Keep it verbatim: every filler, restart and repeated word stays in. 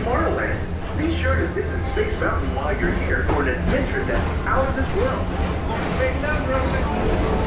Tomorrowland. Be sure to visit Space Mountain while you're here for an adventure that's out of this world. Big number of